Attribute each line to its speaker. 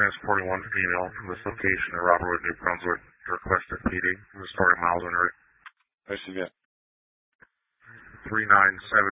Speaker 1: transporting one female from this location to Robberwood, New Brunswick, to request a PD, restoring miles on her.
Speaker 2: I see that.
Speaker 1: 397